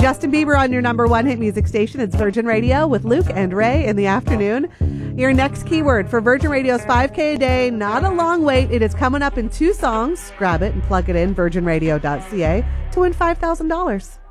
Justin Bieber on your number one hit music station. It's Virgin Radio with Luke and Ray in the afternoon. Your next keyword for Virgin Radio's 5K a day, not a long wait. It is coming up in 2 songs. Grab it and plug it in, virginradio.ca, to win $5,000.